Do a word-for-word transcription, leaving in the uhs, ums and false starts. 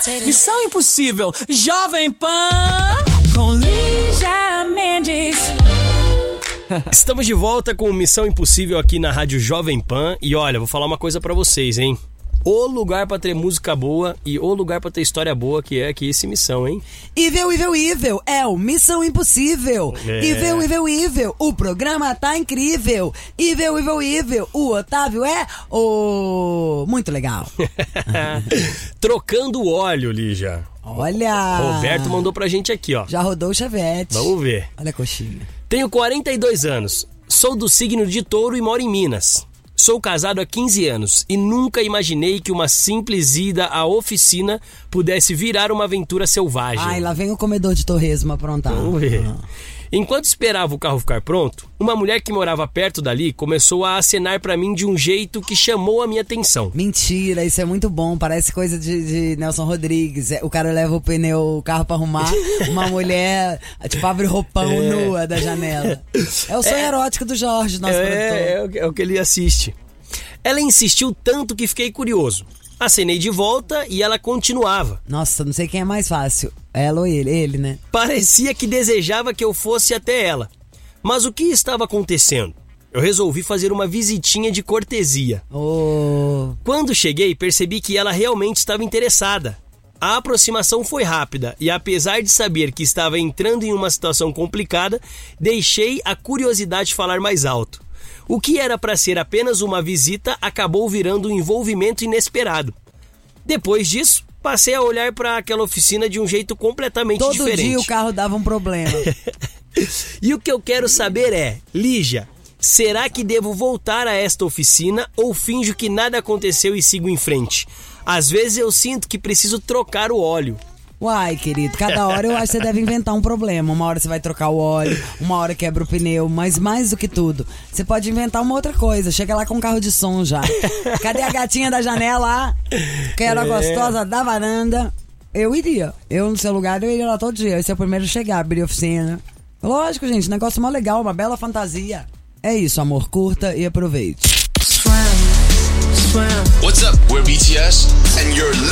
Missão Impossível, Jovem Pan, com Lígia Mendes. Estamos de volta com Missão Impossível aqui na Rádio Jovem Pan. E olha, vou falar uma coisa pra vocês, hein? O lugar pra ter música boa e o lugar pra ter história boa que é aqui esse Missão, hein? Evil, Evil, Evil, é o Missão Impossível. É. Evil, Evil, Evil, o programa tá incrível. Evil, Evil, Evil, o Otávio é o... muito legal. Trocando óleo, Lígia. Olha! Roberto mandou pra gente aqui, ó. Já rodou o Chevette. Vamos ver. Olha a coxinha. Tenho quarenta e dois anos, sou do signo de Touro e moro em Minas. Sou casado há quinze anos e nunca imaginei que uma simples ida à oficina pudesse virar uma aventura selvagem. Ai, lá vem o comedor de torresmo aprontar. Vamos ver. Ah. Enquanto esperava o carro ficar pronto, uma mulher que morava perto dali começou a acenar pra mim de um jeito que chamou a minha atenção. Mentira, isso é muito bom, parece coisa de, de Nelson Rodrigues. O cara leva o pneu, o carro pra arrumar, uma mulher, tipo, abre o roupão É. nua da janela. É o sonho É. erótico do Jorge, nosso produtor. É, é, o que- é o que ele assiste. Ela insistiu tanto que fiquei curioso. Acenei de volta e ela continuava. Nossa, não sei quem é mais fácil, ela ou ele, ele, né? Parecia que desejava que eu fosse até ela. Mas o que estava acontecendo? Eu resolvi fazer uma visitinha de cortesia. Oh. Quando cheguei, percebi que ela realmente estava interessada. A aproximação foi rápida e, apesar de saber que estava entrando em uma situação complicada, deixei a curiosidade falar mais alto. O que era para ser apenas uma visita acabou virando um envolvimento inesperado. Depois disso, passei a olhar para aquela oficina de um jeito completamente Todo diferente. dia o carro dava um problema. E o que eu quero saber é, Lígia, será que devo voltar a esta oficina ou finjo que nada aconteceu e sigo em frente? Às vezes eu sinto que preciso trocar o óleo. Uai, querido, cada hora eu acho que você deve inventar um problema. Uma hora você vai trocar o óleo, uma hora quebra o pneu, mas mais do que tudo, você pode inventar uma outra coisa. Chega lá com um carro de som já. Cadê a gatinha da janela? Quero a É. gostosa da varanda. Eu iria. Eu, no seu lugar, eu iria lá todo dia. Esse é o primeiro a chegar, abrir a oficina. Lógico, gente, negócio mó legal, uma bela fantasia. É isso, amor, curta e aproveite. What's up? We're B T S, and you're